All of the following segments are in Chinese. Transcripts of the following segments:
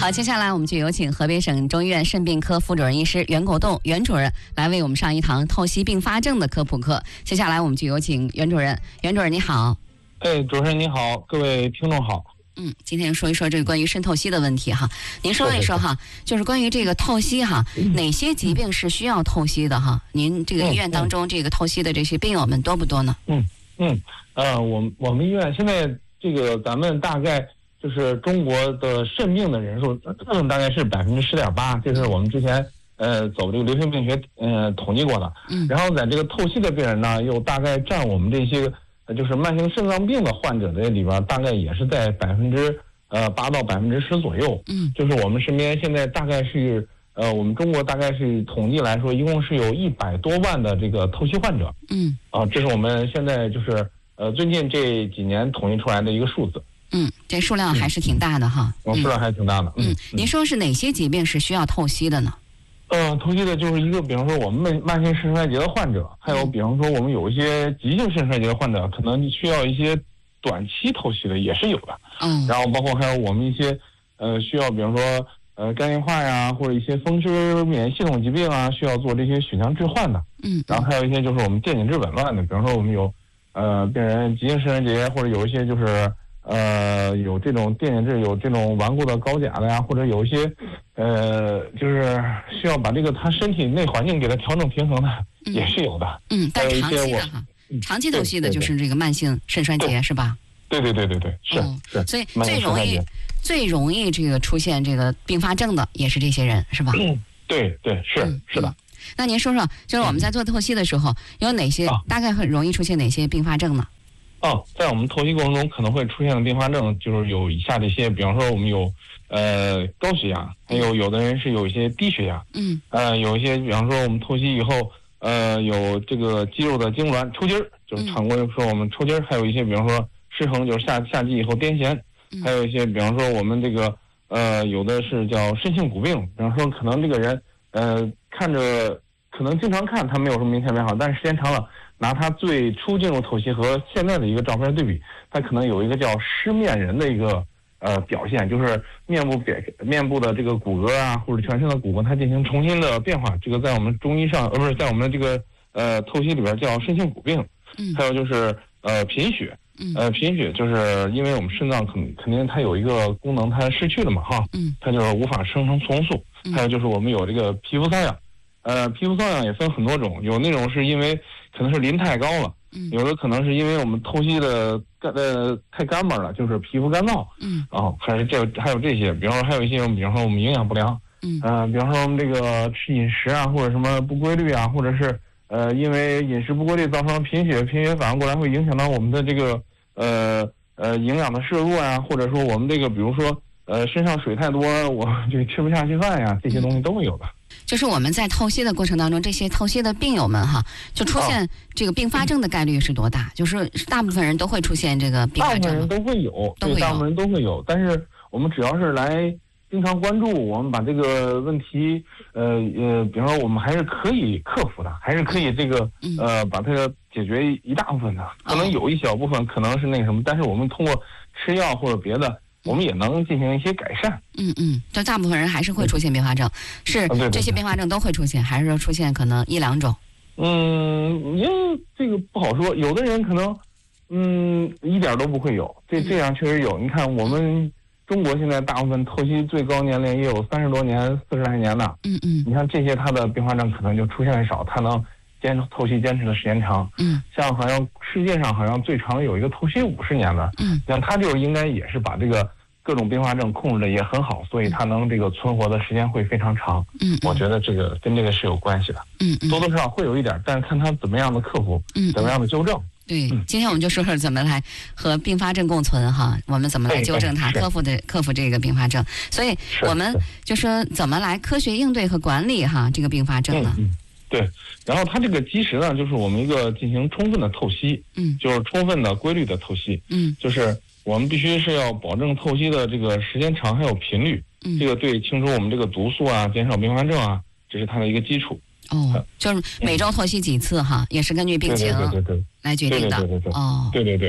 好，接下来我们就有请河北省中医院肾病科副主任医师袁国栋袁主任来为我们上一堂透析并发症的科普课。接下来我们就有请袁主任。袁主任你好。 主持人你好，各位听众好。 今天说一说这个关于肾透析的问题哈。您说一说哈，就是关于这个透析哈，哪些疾病是需要透析的哈？您这个医院当中这个透析的这些病友们多不多呢？ 我们医院现在这个咱们大概就是中国的肾病的人数，大概是10.8%，这是我们之前走这个流行病学统计过的。然后在这个透析的病人呢，又大概占我们这些就是慢性肾脏病的患者的里边，大概也是在8%到10%左右。就是我们身边现在大概是我们中国大概是统计来说，一共是有100多万的这个透析患者。这是我们现在就是最近这几年统计出来的一个数字。 这数量还是挺大的哈。 数量还是挺大的。 您说是哪些疾病是需要透析的呢？ 透析的就是一个，比方说我们慢性肾衰竭的患者，还有比方说我们有一些急性肾衰竭的患者，可能需要一些短期透析的也是有的。然后包括还有我们一些需要，比方说肝硬化呀，或者一些风湿免疫系统疾病啊，需要做这些血浆置换的。然后还有一些就是我们电解质紊乱的，比方说我们有病人急性肾衰竭，或者有一些就是有这种电解质有这种顽固的高钾的呀，或者有一些就是需要把这个他身体内环境给他调整平衡的，也是有的。 但长期的哈，长期透析的就是这个慢性肾衰竭是吧？对， 是。 所以最容易这个出现这个并发症的也是这些人是吧？ 对，是的。 那您说说，就是我们在做透析的时候，有哪些大概很容易出现哪些并发症呢？ 在我们透析过程中可能会出现的并发症就是有以下这些，比方说我们有高血压，还有的人是有一些低血压。有一些比方说我们透析以后有这个肌肉的痉挛抽筋儿，就是常规说我们抽筋儿，还有一些比方说失衡，就是下肌以后癫痫，还有一些比方说我们这个有的是叫肾性骨病，比方说可能这个人看着可能经常看他没有什么明显变化，但是时间长了，拿他最初进入透析和现在的一个照片对比，他可能有一个叫失面人的一个表现，就是面部的这个骨骼啊，或者全身的骨骼，它进行重新的变化。这个在我们中医上，不是在我们这个透析里边叫肾性骨病。还有就是贫血。贫血就是因为我们肾脏肯定它有一个功能它失去了嘛哈。它就是无法生成雌红素。还有就是我们有这个皮肤瘙痒。皮肤瘙痒也分很多种，有那种是因为可能是磷太高了，有的可能是因为我们透析的太干巴了，就是皮肤干燥。还有这些，比方说还有一些，比方说我们营养不良。比方说我们这个吃饮食啊，或者什么不规律啊，或者是因为饮食不规律造成贫血反应过来会影响到我们的这个营养的摄入啊，或者说我们这个比如说身上水太多，我就吃不下去饭呀，这些东西都会有的。 就是我们在透析的过程当中，这些透析的病友们哈，就出现这个并发症的概率是多大？就是大部分人都会出现这个并发症。 大部分人都会有，对，大部分人都会有。但是我们只要是来经常关注，我们把这个问题，比方说我们还是可以克服的，还是可以这个把它解决一大部分的。可能有一小部分可能是那个什么，但是我们通过吃药或者别的，我们也能进行一些改善。 就大部分人还是会出现并发症，是这些并发症都会出现，还是说出现可能1、2种？ 因为这个不好说，有的人可能一点都不会有，这样确实有。你看我们中国现在大部分透析最高年龄也有30多年、40来年的。你看这些他的并发症可能就出现少，他能透析坚持的时间长。像好像世界上好像最长有一个透析50年的。像他就是应该也是把这个各种并发症控制的也很好，所以他能这个存活的时间会非常长。我觉得这个跟这个是有关系的。多多少少会有一点，但是看他怎么样的克服，怎么样的纠正。 对，今天我们就说说怎么来和并发症共存哈，我们怎么来纠正它，克服这个并发症。所以我们就说怎么来科学应对和管理哈这个并发症呢？ 对，然后它这个基石呢，就是我们一个进行充分的透析，就是充分的规律的透析，就是我们必须是要保证透析的这个时间长还有频率，这个对清除我们这个毒素啊，减少并发症啊，这是它的一个基础。 就是每周透析几次哈，也是根据病情来决定的。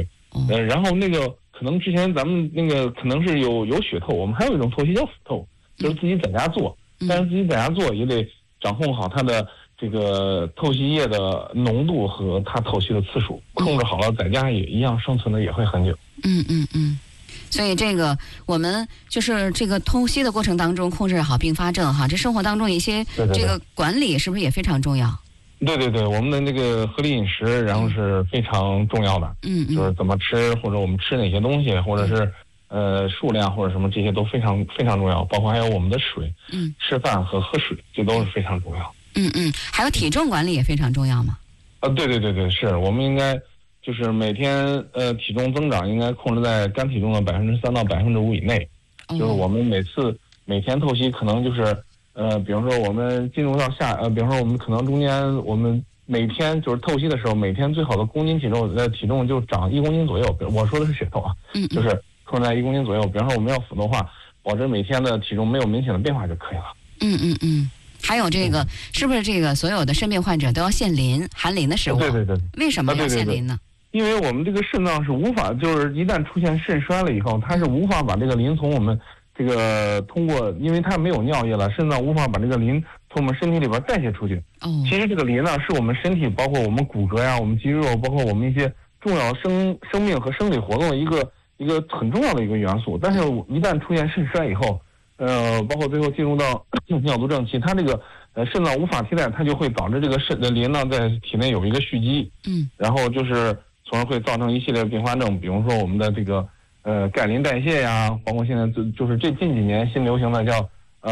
对。然后那个可能之前咱们那个可能是有血透，我们还有一种透析叫腹透， 就是自己在家做，但是自己在家做也得掌控好它的这个透析液的浓度和它透析的次数，控制好了，在家也一样生存的也会很久。 所以这个我们就是这个透析的过程当中控制好并发症哈，这生活当中一些这个管理是不是也非常重要？ 对，我们的那个合理饮食，然后是非常重要的。就是怎么吃，或者我们吃哪些东西，或者是数量或者什么，这些都非常非常重要。包括还有我们的水，吃饭和喝水，这都是非常重要。 还有体重管理也非常重要吗？ 对，是我们应该就是每天体重增长应该控制在肝体重的3%到5%以内。就是我们每天透析可能就是比方说我们进入到比方说我们可能中间我们每天就是透析的时候，每天最好的公斤体重就长1公斤左右。我说的是血透啊，就是控制在1公斤左右。比方说我们要腹透的话，保证每天的体重没有明显的变化就可以了。 还有这个是不是这个所有的肾病患者都要限磷含磷的食物？ 对， 为什么要限磷呢？ 因为我们这个肾脏是无法，就是一旦出现肾衰了以后，它是无法把这个磷从我们这个通过，因为它没有尿液了，肾脏无法把这个磷从我们身体里边代谢出去。其实这个磷呢，是我们身体包括我们骨骼呀、我们肌肉，包括我们一些重要生命和生理活动的一个很重要的一个元素。但是一旦出现肾衰以后，包括最后进入到尿毒症期，它这个肾脏无法替代，它就会导致这个磷呢在体内有一个蓄积，然后就是从而会造成一系列并发症，比如说我们的这个钙磷代谢呀，包括现在就是这近几年新流行的叫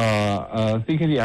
CKD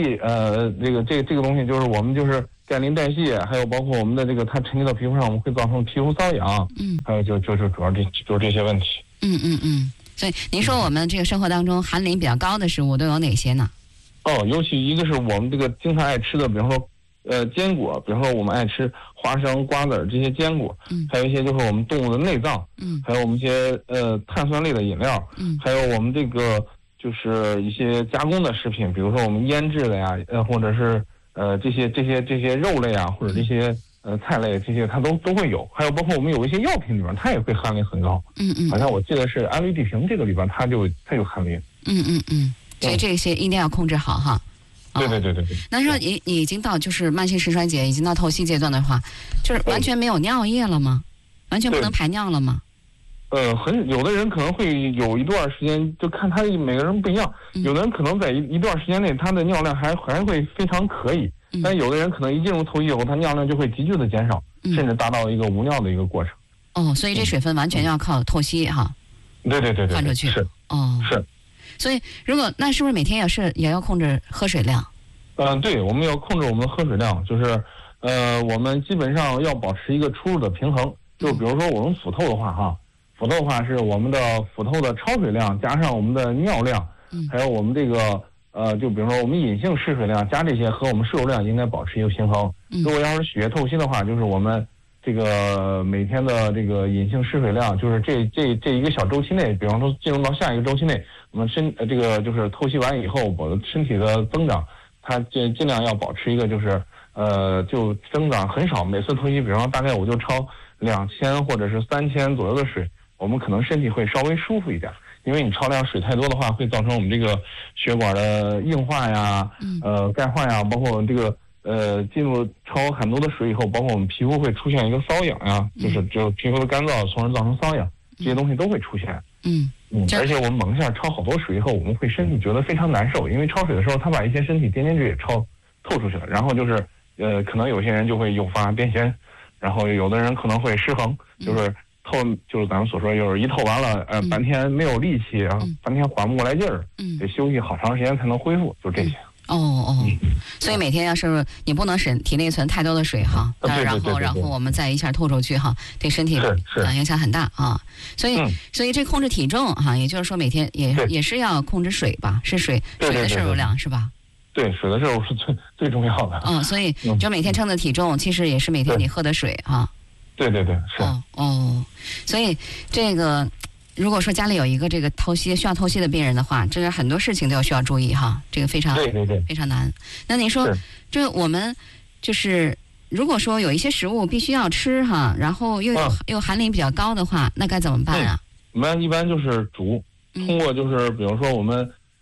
MDD，这个东西就是我们就是钙磷代谢，还有包括我们的这个它沉积到皮肤上，我们会造成皮肤瘙痒，还有就是主要就是这些问题。 所以您说我们这个生活当中含磷比较高的食物都有哪些呢？ 尤其一个是我们这个经常爱吃的，比方说坚果，比方说我们爱吃花生、瓜子这些坚果，还有一些就是我们动物的内脏，还有我们一些碳酸类的饮料，还有我们这个就是一些加工的食品，比如说我们腌制的呀，或者是这些肉类啊，或者这些菜类这些它都会有，还有包括我们有一些药品里边它也会含磷很高，好像我记得是安利地平这个里边它就含磷， 所以这些一定要控制好哈。 对。 那说你已经到就是慢性肾衰竭，已经到透析阶段的话，就是完全没有尿液了吗？完全不能排尿了吗？ 有的人可能会有一段时间，就看他每个人不一样，有的人可能在一段时间内他的尿量还会非常可以，但有的人可能一进入透析以后，他尿量就会急剧的减少，甚至达到一个无尿的一个过程。 所以这水分完全要靠透析哈。 对， 换出去是。 所以那是不是每天也要控制喝水量？ 对，我们要控制我们的喝水量，就是我们基本上要保持一个出入的平衡。就比如说我们腹透的话腹透的话是我们的腹透的超水量加上我们的尿量，还有我们这个就比如说我们隐性失水量加这些和我们摄入量应该保持一个平衡。如果要是血液透析的话，就是我们这个每天的这个隐性失水量，就是这一个小周期内，比方说进入到下一个周期内，我们这个就是透析完以后，我的身体的增长，它尽量要保持一个就是就增长很少，每次透析比方大概我就超2000或者是3000左右的水，我们可能身体会稍微舒服一点，因为你超量水太多的话，会造成我们这个血管的硬化呀，钙化呀，包括我们这个进入超很多的水以后，包括我们皮肤会出现一个瘙痒呀，就是皮肤的干燥，从而造成瘙痒，这些东西都会出现。而且我们猛一下超好多水以后，我们会身体觉得非常难受，因为超水的时候，它把一些身体点质也透出去了，然后就是可能有些人就会诱发癫痫，然后有的人可能会失衡，就是咱们所说，就是一透完了，半天没有力气，然后半天缓不过来劲儿，得休息好长时间才能恢复，就这些。 所以每天要是你不能使体内存太多的水哈，然后我们再一下透出去哈，对身体影响很大啊。所以这控制体重哈，也就是说每天也是要控制水吧，是水的摄入量是吧？ 对，水的摄入是最重要的。 所以就每天称的体重，其实也是每天你喝的水哈。 对，是。 所以这个。如果说家里有一个这个需要透析的病人的话，这个很多事情都需要注意哈，这个非常非常难。那您说，这我们就是如果说有一些食物必须要吃哈，然后又含磷比较高的话，那该怎么办啊？ 我们一般就是煮，通过就是比如说我们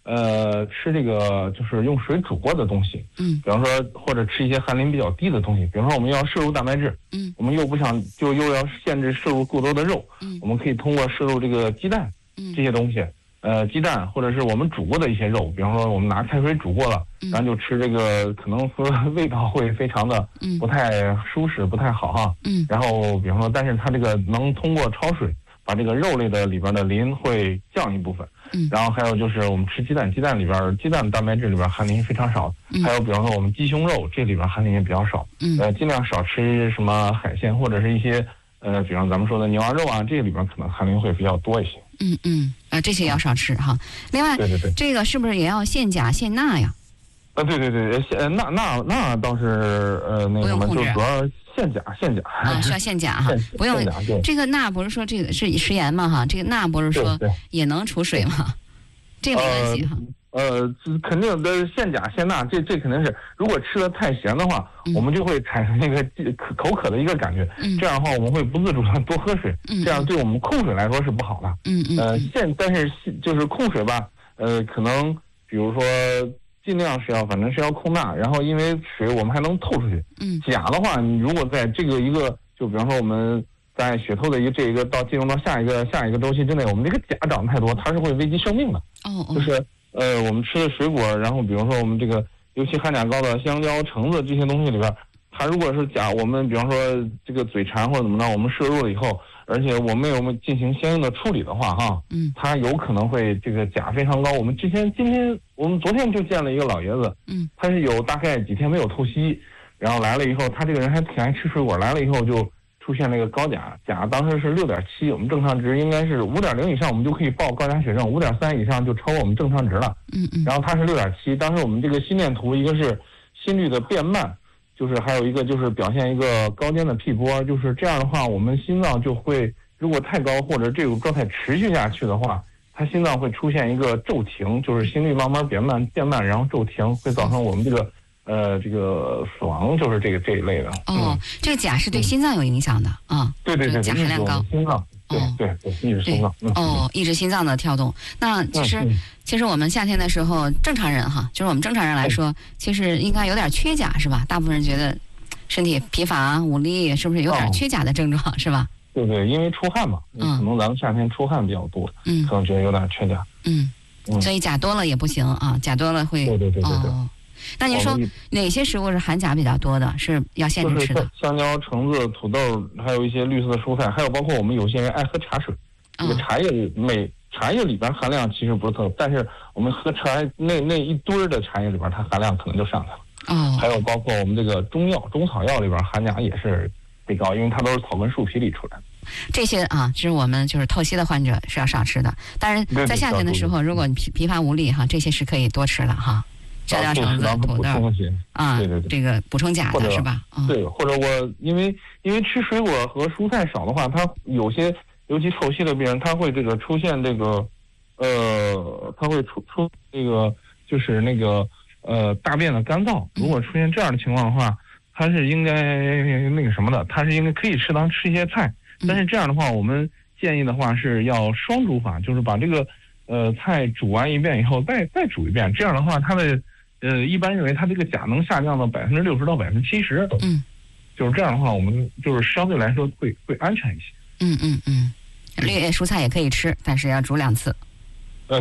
吃这个就是用水煮过的东西，比方说或者吃一些含磷比较低的东西，比方说我们要摄入蛋白质，我们又不想又要限制摄入过多的肉，我们可以通过摄入这个鸡蛋，这些东西，鸡蛋或者是我们煮过的一些肉，比方说我们拿开水煮过了，然后就吃这个，可能说味道会非常的不太舒适，不太好哈，然后比方说，但是它这个能通过焯水把这个肉类的里边的磷会降一部分。然后还有就是我们吃鸡蛋，鸡蛋里边鸡蛋蛋白质里边含磷非常少，还有比方说我们鸡胸肉这里边含磷也比较少，尽量少吃什么海鲜或者是一些比方咱们说的牛羊肉啊，这里边可能含磷会比较多一些。 这些也要少吃哈。另外，对，这个是不是也要限钾限钠呀？ 对，钠倒是那个什么，就主要限钾啊，需要限钾哈，不用这个钠不是说这个是食盐嘛哈，这个钠不是说也能储水吗？这个没关系哈。 肯定的限钾限钠，这肯定是，如果吃的太咸的话，我们就会产生那个口渴的一个感觉，这样的话我们会不自主的多喝水，这样对我们控水来说是不好的。但是就是控水吧，可能比如说尽量是要，反正是要控钠，然后因为水我们还能透出去。钾的话，你如果在这个一个，就比方说我们在血透的这一个进入到下一个周期之内，我们这个钾长太多，它是会危及生命的。就是我们吃的水果，然后比如说我们这个尤其含钾高的香蕉、橙子这些东西里边，它如果是钾，我们比方说这个嘴馋或者怎么着，我们摄入了以后，而且我们进行相应的处理的话，哈，它有可能会这个钾非常高。我们昨天就见了一个老爷子，他是有大概几天没有透析，然后来了以后，他这个人还挺爱吃水果，来了以后就出现那个高钾，当时是6.7，我们正常值应该是5.0以上，我们就可以报高钾血症，5.3以上就超过我们正常值了。然后他是6.7，当时我们这个心电图一个是心率的变慢，就是还有一个就是表现一个高间的 P 波，就是这样的话，我们心脏就会如果太高或者这种状态持续下去的话，它心脏会出现一个骤停，就是心率慢慢变慢，然后骤停，会造成我们这个死亡，就是这一类的。 这个钾是对心脏有影响的啊。 对， 钾含量高， 心脏。对，抑制心脏。 抑制心脏的跳动。那其实我们夏天的时候，正常人哈，就是我们正常人来说，其实应该有点缺钾是吧？大部分人觉得身体疲乏无力，是不是有点缺钾的症状是吧？ 对，因为出汗嘛，可能咱们夏天出汗比较多，可能觉得有点缺钾。 所以钾多了也不行啊，钾多了会。 对。 那您说哪些食物是含钾比较多的，是要限制吃的？ 香蕉、橙子、土豆，还有一些绿色的蔬菜，还有包括我们有些人爱喝茶水，这个茶叶里边含量其实不是特，但是我们喝茶那一堆的茶叶里边，它含量可能就上来了。还有包括我们这个中草药里边含钾也是最高，因为它都是草根树皮里出来的。 这些其实我们就是透析的患者是要少吃的，但是在夏天的时候，如果你疲乏无力哈，这些是可以多吃的哈。香蕉、橙子、土豆对，这个补充钾的是吧？ 对，或者因为吃水果和蔬菜少的话，它有些尤其透析的病人，他会这个出现这个他会出这个就是那个大便的干燥。如果出现这样的情况的话，他是应该那个什么的，他是应该可以适当吃一些菜，但是这样的话，我们建议的话是要双煮法，就是把这个菜煮完一遍以后再煮一遍，这样的话它的一般认为它这个钾能下降到60%到70%。就是这样的话，我们就是相对来说会安全一些。 绿叶蔬菜也可以吃，但是要煮2次。 对。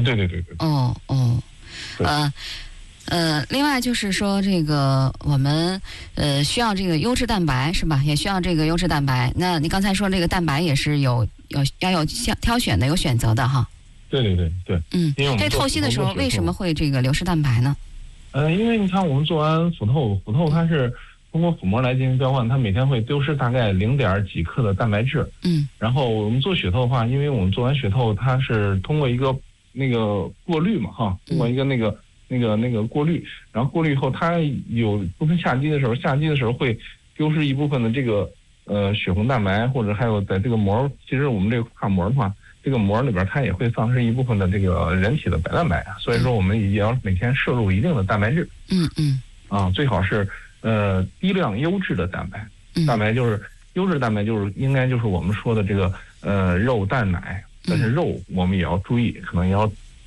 另外就是说这个我们需要这个优质蛋白是吧？也需要这个优质蛋白。那你刚才说这个蛋白也是要有挑选的，有选择的哈。对。因为我们这透析的时候为什么会这个流失蛋白呢？ 因为你看我们做完腹透它是通过腹膜来进行交换，它每天会丢失大概0.几克的蛋白质。然后我们做血透的话，因为我们做完血透，它是通过一个那个过滤嘛哈，通过一个那个过滤，然后过滤以后，它有部分下机的时候会丢失一部分的这个血红蛋白，或者还有在这个膜，其实我们这个跨膜的话，这个膜里边它也会丧失一部分的这个人体的白蛋白，所以说我们也要每天摄入一定的蛋白质。最好是低量优质的蛋白。蛋白就是优质蛋白，就是应该就是我们说的这个肉蛋奶，但是肉我们也要注意，可能也要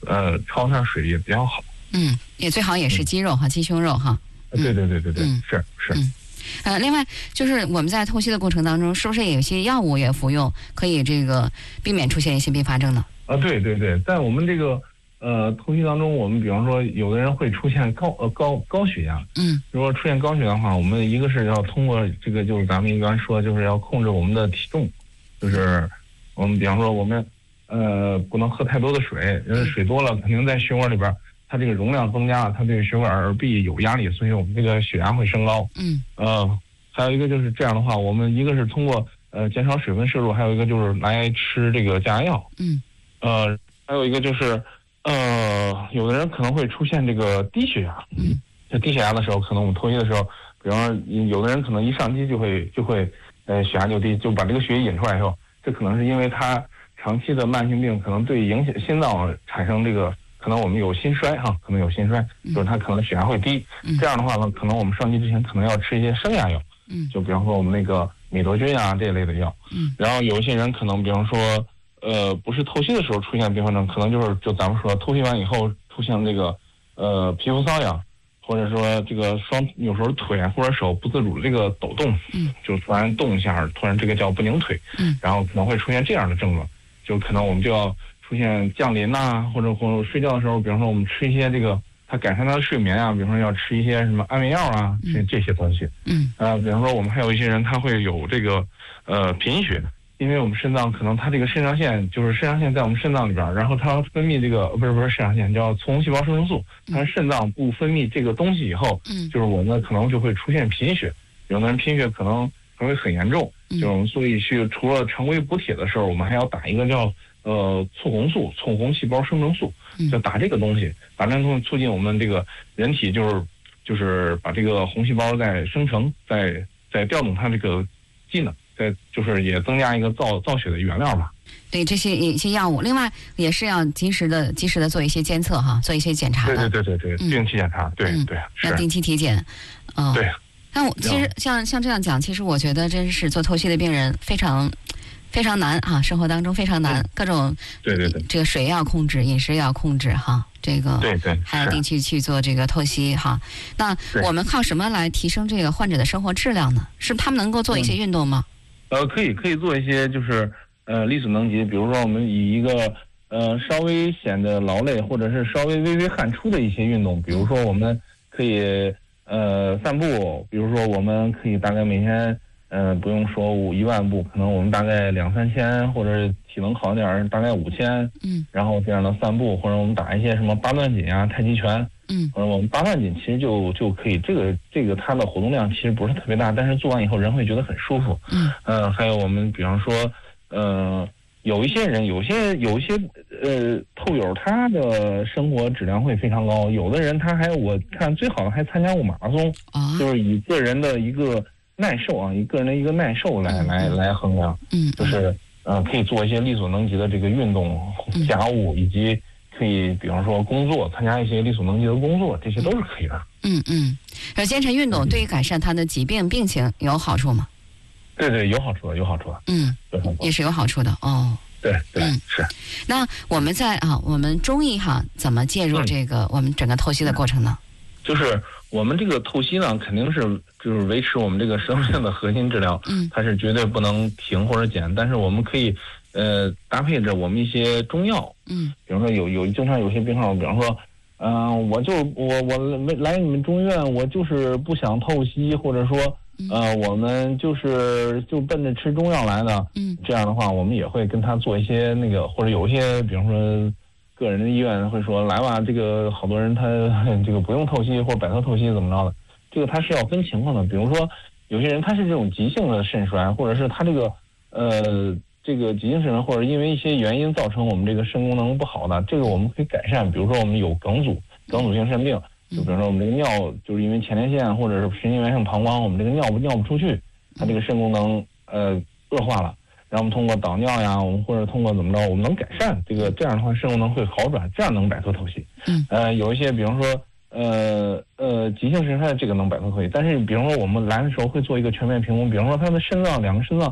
焯一下水也比较好。 也最好也是鸡肉哈，鸡胸肉哈。 对，是。 另外就是我们在透析的过程当中，是不是也有一些药物也服用，可以这个避免出现一些并发症呢？ 对，在我们这个透析当中，我们比方说有的人会出现高血压，如果出现高血压的话，我们一个是要通过这个，就是咱们一般说，就是要控制我们的体重，就是我们比方说我们不能喝太多的水，因为水多了肯定在血管里边，它这个容量增加了，它对血管耳壁有压力，所以我们这个血压会升高。还有一个就是这样的话，我们一个是通过减少水分摄入，还有一个就是来吃这个降压药。还有一个就是有的人可能会出现这个低血压。在低血压的时候，可能我们透析的时候，比方说有的人可能一上机就会血压就低，就把这个血引出来以后，这可能是因为他长期的慢性病可能对影响心脏产生这个，可能我们有心衰哈，可能有心衰，就是他可能血压会低。这样的话呢，可能我们上机之前可能要吃一些升压药。就比方说我们那个美德君啊这类的药。然后有一些人可能比方说不是透析的时候出现并发症，可能就咱们说透析完以后出现这个皮肤瘙痒，或者说这个有时候腿或者手不自主的这个抖动，就突然动一下，突然这个叫不宁腿，然后可能会出现这样的症状，就可能我们就要出现降临呐，或者睡觉的时候，比方说我们吃一些这个它改善他的睡眠啊，比方说要吃一些什么安眠药啊，这些东西。比方说我们还有一些人他会有这个贫血，因为我们肾脏可能它这个肾上腺在我们肾脏里边，然后它分泌这个不是肾上腺，叫促红细胞生成素，它肾脏不分泌这个东西以后，就是我们可能就会出现贫血。有的人贫血可能会很严重，就是我们所以除了常规补铁的时候，我们还要打一个叫促红细胞生成素，就打这个东西，打这个东西促进我们这个人体就是把这个红细胞在生成，在调动它这个机能，就是也增加一个造血的原料吧。 对，这些一些药物，另外也是要及时的做一些监测哈，做一些检查的。 对，定期检查，对， 要定期体检。 对。 但我其实像这样讲，其实我觉得真是做透析的病人非常难哈，生活当中非常难，各种对， 这个水要控制，饮食要控制哈，这个对， 还要定期去做这个透析哈。那我们靠什么来提升这个患者的生活质量呢？是不是他们能够做一些运动吗？ 可以做一些就是力所能及，比如说我们以一个稍微显得劳累或者是稍微微微汗出的一些运动，比如说我们可以散步，比如说我们可以大概每天不用说1万步，可能我们大概2-3千，或者体能好一点大概5000，然后这样的散步，或者我们打一些什么八段锦啊、太极拳，或者我们八段锦其实就可以，这个它的活动量其实不是特别大，但是做完以后人会觉得很舒服。还有我们比方说有一些人有一些透友他的生活质量会非常高，有的人他我看最好的还参加过马拉松，就是以个人的一个耐受啊，以个人的一个耐受来衡量，就是可以做一些力所能及的这个运动、家务，以及可以比方说工作，参加一些力所能及的工作，这些都是可以的。 坚持运动对于改善他的疾病病情有好处吗？ 对，有好处的。 也是有好处的哦。 对，是。 那我们我们中医哈怎么介入这个我们整个透析的过程呢？ 就是我们这个透析呢，肯定是就是维持我们这个生命的核心治疗，它是绝对不能停或者减，但是我们可以搭配着我们一些中药，比方说经常有些病号，比方说我来你们中医院，我就是不想透析，或者说我们就奔着吃中药来的，这样的话我们也会跟他做一些那个，或者有一些比方说个人的医院会说来吧，这个好多人他这个不用透析或者摆脱透析怎么着的，这个他是要分情况的。比如说有些人他是这种急性的肾衰，或者是他这个急性肾衰，或者因为一些原因造成我们这个肾功能不好的，这个我们可以改善。比如说我们有梗阻性肾病，就比如说我们这个尿就是因为前列腺或者是神经元性膀胱，我们这个尿不出去，它这个肾功能恶化了。然后我们通过导尿呀，我们或者通过怎么着，我们能改善这样的话肾功能会好转，这样能摆脱透析。有一些比方说急性肾衰这个能摆脱透析，但是比方说我们来的时候会做一个全面评估，比方说他的两个肾脏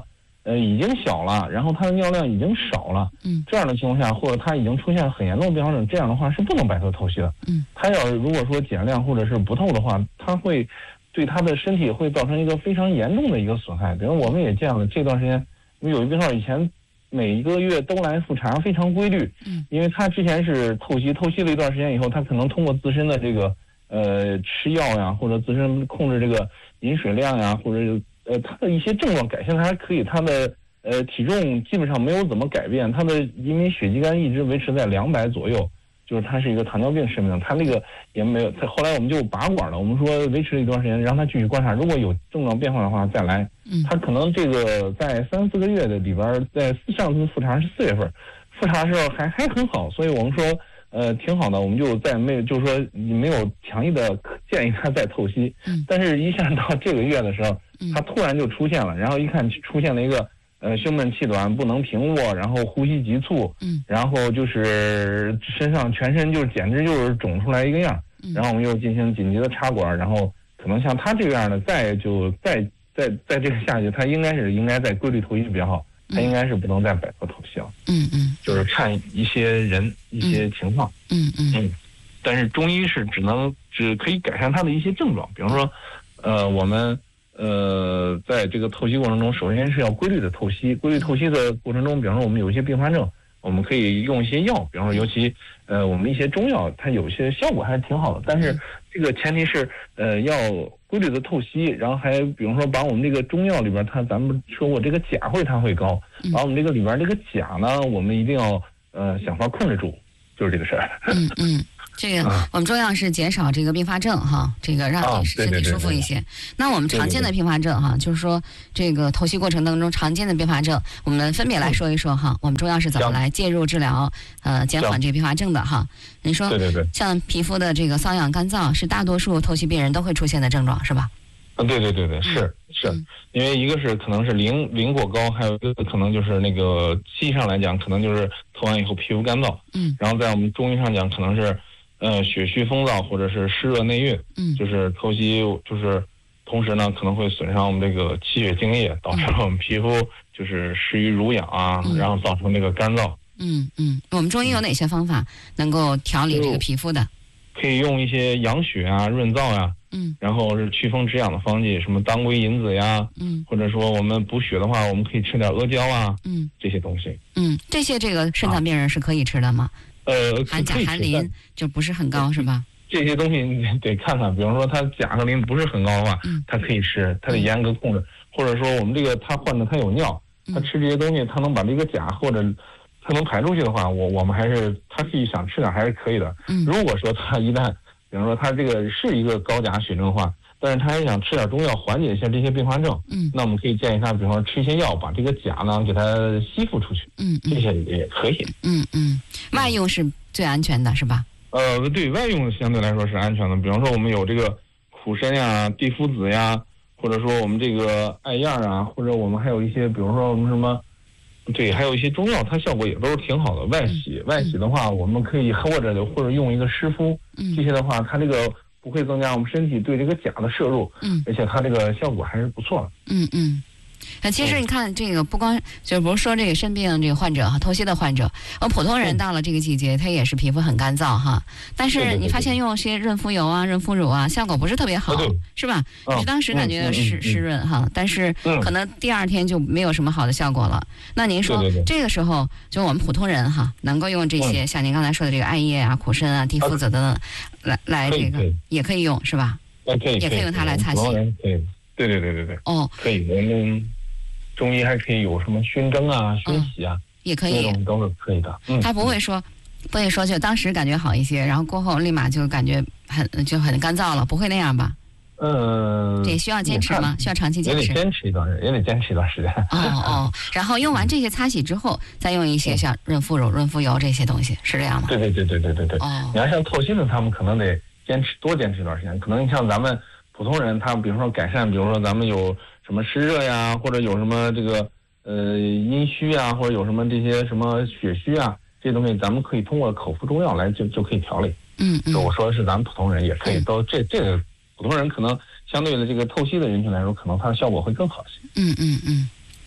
已经小了，然后他的尿量已经少了，这样的情况下，或者他已经出现很严重的并发症，这样的话是不能摆脱透析的。他要如果说减量或者是不透的话，他会对他的身体会造成一个非常严重的一个损害。比如我们也见了这段时间，因为有一病号以前每一个月都来复查，非常规律，因为他之前是透析了一段时间以后，他可能通过自身的这个吃药呀，或者自身控制这个饮水量呀，或者他的一些症状改善的还可以，他的体重基本上没有怎么改变，他的因为血肌酐一直维持在200左右，就是他是一个糖尿病生病，他那个也没有。后来我们就拔管了，我们说维持了一段时间，让他继续观察，如果有症状变化的话再来。他可能这个在3-4个月的里边，在上次复查是4月份，复查的时候还很好，所以我们说挺好的，我们就就是说没有强硬的建议他再透析。但是一下到这个月的时候，他突然就出现了，然后一看出现了一个胸闷气短，不能平卧，然后呼吸急促，然后就是身上全身就简直就是肿出来一个样，然后我们又进行紧急的插管，然后可能像他这样的再这个下去，他应该在规律透析比较好，他应该是不能再摆脱透析了。就是看一些人一些情况。但是中医是只可以改善他的一些症状，比方说我们在这个透析过程中，首先是要规律的透析。规律透析的过程中，比方说我们有一些并发症，我们可以用一些药，比方说尤其我们一些中药，它有些效果还是挺好的。但是这个前提是要规律的透析，然后还比方说把我们这个中药里边，咱们说过这个钾它会高，把我们这个里边这个钾呢，我们一定要想法控制住，就是这个事儿。 这个我们重要是减少这个并发症哈，这个让你身体舒服一些。那我们常见的并发症哈，就是说这个透析过程当中常见的并发症，我们分别来说一说哈。我们中药是怎么来介入治疗减缓这个并发症的哈？您说像皮肤的这个瘙痒干燥是大多数透析病人都会出现的症状是吧？ 对，是，因为一个是可能是磷过高，还有一个可能就是那个西医上来讲，可能就是透完以后皮肤干燥，然后在我们中医上讲，可能是血虚风燥或者是湿热内郁，就是透析就是同时呢可能会损伤我们这个气血津液，导致我们皮肤就是湿瘀濡痒啊，然后造成这个干燥。 我们中医有哪些方法能够调理这个皮肤的？ 可以用一些养血啊、润燥呀，然后是祛风止痒的方剂，什么当归银子呀，或者说我们补血的话，我们可以吃点阿胶啊，这些东西。 这些这个肾脏病人是可以吃的吗？含钾含磷就不是很高是吧？ 这些东西你得看看，比方说他钾和磷不是很高的话，他可以吃，他得严格控制。或者说我们这个他患者他有尿，他吃这些东西，他能把这个钾或者他能排出去的话，我们还是他自己想吃点还是可以的。如果说他一旦比方说他这个是一个高钾血症的话，但是他还想吃点中药缓解一下这些并发症，那我们可以建议他，比方说吃一些药，把这个钾呢给它吸附出去，这些也可以。 外用是最安全的，是吧？ 对外用相对来说是安全的，比方说我们有这个苦参呀、地肤子呀，或者说我们这个艾叶啊，或者我们还有一些，比如说我们什么，对，还有一些中药，它效果也都是挺好的。外洗的话，我们可以或者用一个湿敷，这些的话，它这个不会增加我们身体对这个钾的摄入，而且它这个效果还是不错的。 其实你看这个不光就是比如说这个肾病这个患者哈，透析的患者，普通人到了这个季节，他也是皮肤很干燥哈。但是你发现用些润肤油啊、润肤乳啊，效果不是特别好，是吧？你当时感觉湿润哈，但是可能第二天就没有什么好的效果了。那您说这个时候，就我们普通人哈，能够用这些像您刚才说的这个艾叶啊、苦参啊、地肤子等等，来这个也可以用是吧？也可以用它来擦洗。 对。可以。我们中医还可以有什么熏蒸啊、熏洗啊， 也可以， 这种都是可以的。 他不会说就当时感觉好一些，然后过后立马就感觉很干燥了，不会那样吧？也需要坚持吗？需要长期坚持？ 也得坚持一段时间。 然后用完这些擦洗之后，再用一些像润肤乳、润肤油这些东西，是这样吗？ 对。你要像透析的，他们可能得多坚持一段时间。可能像咱们普通人，他比如说改善，比如说咱们有什么湿热呀，或者有什么这个阴虚啊，或者有什么这些什么血虚啊，这些东西咱们可以通过口服中药来就可以调理。我说的是咱们普通人也可以都这个普通人可能相对的这个透析的人群来说，可能它的效果会更好些。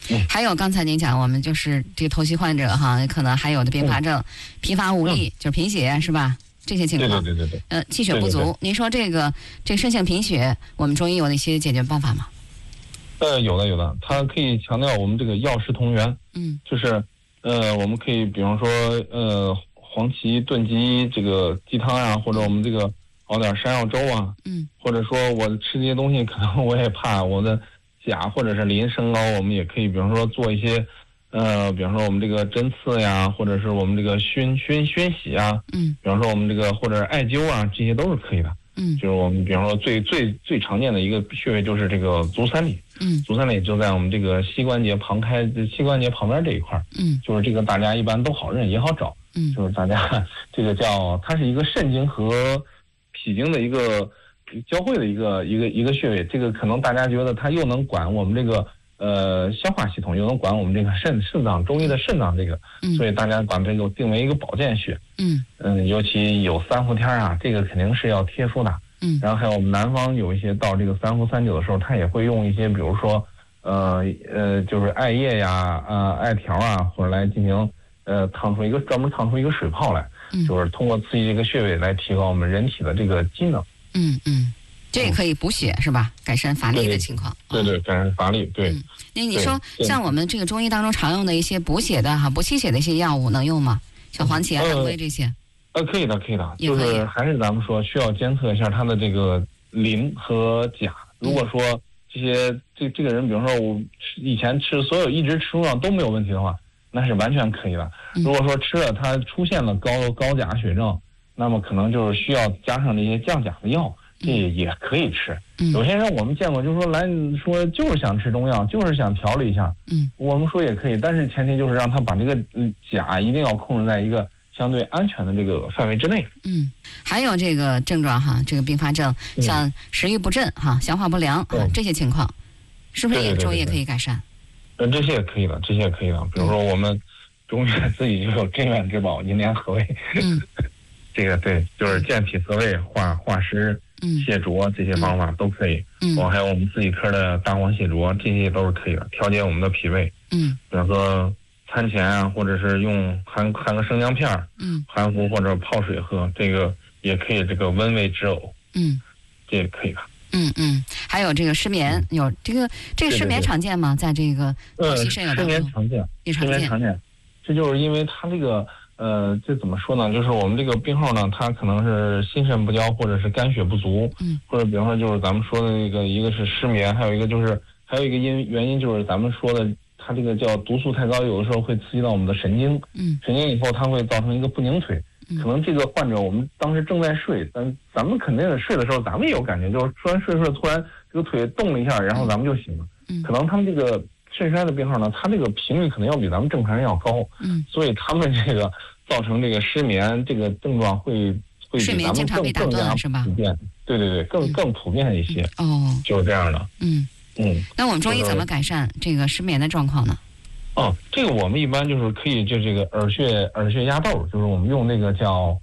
还有刚才您讲，我们就是这个透析患者哈，可能还有的并发症，疲乏无力，就是贫血是吧？这些情况。 对。 气血不足。 对。 您说这个肾性贫血，我们中医有哪些解决办法吗？ 有的，它可以强调我们这个药食同源。就是我们可以比方说黄芪炖鸡这个鸡汤啊，或者我们这个熬点山药粥啊。或者说我吃这些东西，可能我也怕我的钾或者是磷升高，我们也可以比方说做一些比方说我们这个针刺呀，或者是我们这个熏洗啊。比方说我们这个或者艾灸啊，这些都是可以的。就是我们比方说最常见的一个穴位就是这个足三里。足三里就在我们这个膝关节旁边这一块。就是这个大家一般都好认也好找。就是大家这个叫它是一个肾经和脾经的一个交汇的一个穴位。这个可能大家觉得它又能管我们这个消化系统，又能管我们这个肾脏，中医的肾脏这个。所以大家把这个定为一个保健穴。尤其有3伏天啊，这个肯定是要贴敷的。然后还有我们南方有一些到这个3伏3灸的时候，他也会用一些比如说就是艾叶呀艾条啊，或者来进行专门烫出一个水泡来。就是通过刺激这个穴位来提高我们人体的这个机能。 这也可以补血是吧？改善乏力的情况。 对，改善乏力。对。 你说像我们这个中医当中常用的一些补血的补气血的一些药物能用吗？像黄芪啊、当归这些？ 可以的。就是还是咱们说需要监测一下它的这个磷和钾。如果说这个人，比如说我以前一直吃中药都没有问题的话，那是完全可以的。如果说吃了它出现了高钾血症，那么可能就是需要加上这些降钾的药，这也可以吃。有些人我们见过，就是说来说就是想吃中药，就是想调理一下。我们说也可以，但是前提就是让他把这个钾一定要控制在一个相对安全的这个范围之内。 还有这个症状这个并发症，像食欲不振消化不良这些情况，是不是中医也可以改善？ 这些也可以的。比如说我们中医自己就有镇院之宝银联合胃。这个对，就是健脾和胃、化湿、泻浊这些方法都可以。还有我们自己科的大黄泻浊，这些都是可以的，调节我们的脾胃。比如说餐前啊，或者是用含个生姜片含服或者泡水喝，这个也可以这个温胃止呕。这也可以的。 还有这个失眠，有这个失眠常见吗？在这个透析肾友当中？ 失眠常见， 也常见。 这就是因为他这个这怎么说呢？就是我们这个病号呢，他可能是心肾不交，或者是肝血不足。或者比方说就是咱们说的那个，一个是失眠，还有一个原因就是咱们说的，它这个叫毒素太高，有的时候会刺激到我们的神经。神经以后它会造成一个不宁腿。可能这个患者我们当时正在睡，但咱们肯定睡的时候，咱们也有感觉，就是突然睡突然这个腿动了一下，然后咱们就醒了。可能他们这个肾衰的病号呢，他这个频率可能要比咱们正常人要高。所以他们这个造成这个失眠这个症状会比咱们更加普遍。对，更普遍一些。就是这样的。 那我们中医怎么改善这个失眠的状况呢？ 这个我们一般就是可以就这个耳穴压豆，就是我们用那个叫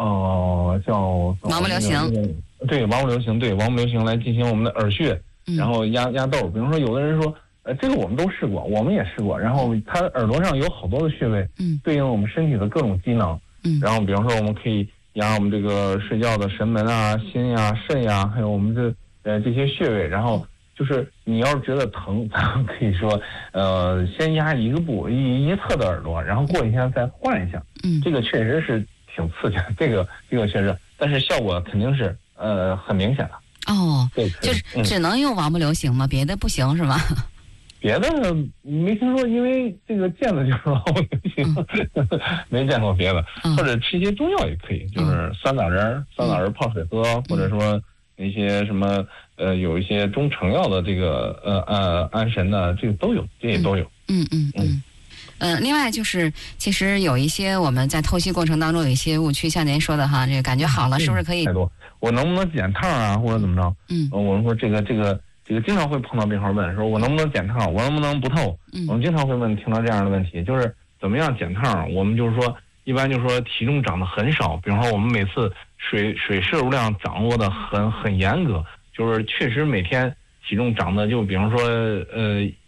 王不留行。 对，王不留行来进行我们的耳穴，然后压豆。比如说有的人说这个我们都试过，我们也试过，然后他耳朵上有好多的穴位，对应我们身体的各种机能。然后比方说我们可以压我们这个睡觉的神门啊、心呀、肾呀，还有我们这些穴位。然后就是你要是觉得疼，咱们可以说先压一侧的耳朵，然后过一天再换一下。这个确实是挺刺激的，这个确实，但是效果肯定是很明显的。 就是只能用王不留行吗？别的不行是吗？ 别的没听说，因为这个见的就是王不留行，没见过别的。或者吃一些中药也可以，就是酸枣仁泡水喝，或者说一些什么有一些中成药的这个安神的，这个都有，这也都有。 另外就是其实有一些我们在透析过程当中有一些误区，像您说的这个感觉好了，是不是可以？ 太多，我能不能减烫啊，或者怎么着？我们说这个经常会碰到病号问说，我能不能减烫，我能不能不透？我们经常会听到这样的问题，就是怎么样减烫？我们就是说，一般就是说体重长得很少，比方说我们每次水摄入量掌握的很严格，就是确实每天体重长得就比方说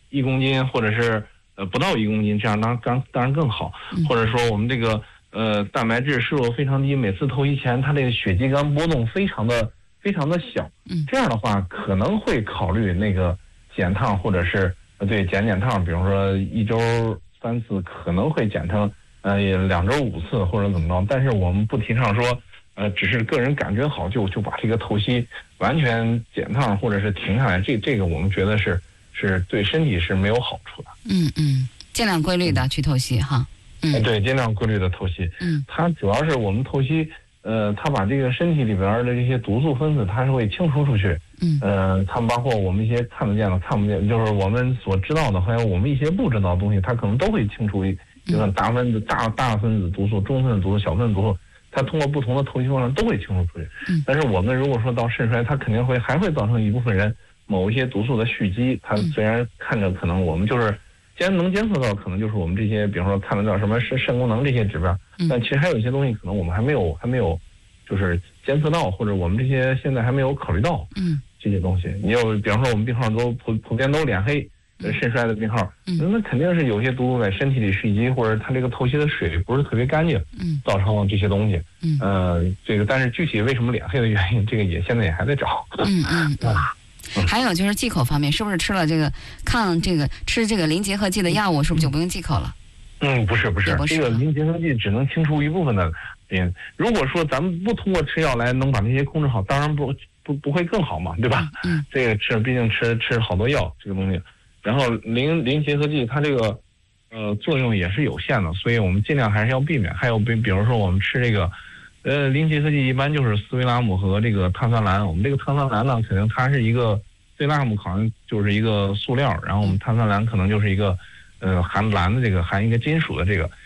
1公斤，或者是不到1公斤，这样当然更好。或者说我们这个蛋白质摄入非常低，每次透析前它这个血肌酐波动非常的小，这样的话可能会考虑那个减烫，或者是减烫，比如说1周3次，可能会减成2周5次或者怎么着。但是我们不提倡说只是个人感觉好就把这个透析完全减烫或者是停下来，这个我们觉得是对身体是没有好处的。 尽量规律的去透析哈。 对，尽量规律的透析。它主要是我们透析，它把这个身体里边的这些毒素分子，它是会清除出去。它包括我们一些看得见的、看不见，就是我们所知道的，还有我们一些不知道的东西，它可能都会清除。就是大分子、大分子毒素、中分子毒素、小分子毒素，它通过不同的透析方式都会清除出去。但是我们如果说到肾衰，它肯定还会造成一部分人某一些毒素的蓄积。它虽然看着可能我们就是能监测到，可能就是我们这些，比方说看得到什么肾功能这些指标，但其实还有一些东西可能我们还没有就是监测到，或者我们这些现在还没有考虑到。这些东西，你有比方说我们病号都普遍都脸黑，肾衰的病号，那肯定是有些毒素在身体里蓄积，或者它这个透析的水不是特别干净，造成这些东西。这个但是具体为什么脸黑的原因，这个现在也还在找。 还有就是忌口方面，是不是吃了这个吃这个磷结合剂的药物，是不是就不用忌口了？ 不是，这个磷结合剂只能清除一部分的磷。如果说咱们不通过吃药来能把那些控制好，当然不会更好嘛，对吧？这个毕竟吃好多药这个东西，然后磷结合剂它这个作用也是有限的，所以我们尽量还是要避免。还有比如说我们吃这个磷结合剂一般就是斯维拉姆和这个碳酸蓝。我们这个碳酸蓝呢，肯定它是一个斯维拉姆好像就是一个塑料，然后我们碳酸蓝可能就是一个含蓝的这个含一个金属的这个。